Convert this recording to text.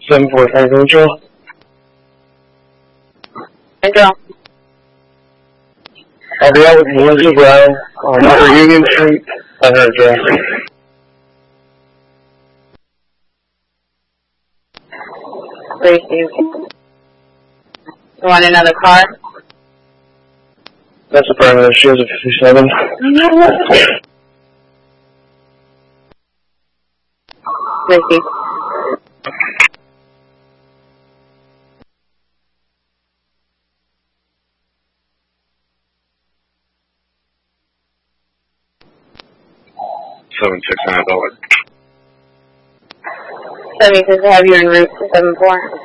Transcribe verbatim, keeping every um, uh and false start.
seven four five Angel. Angel. I'll be out with Lindsay Brown on Upper Union Street at her address. Tracy. You want another car? That's the primary. She has a fifty-seven. Tracy. Seven six nine dollars. Seventy-six, have you en route to seven four.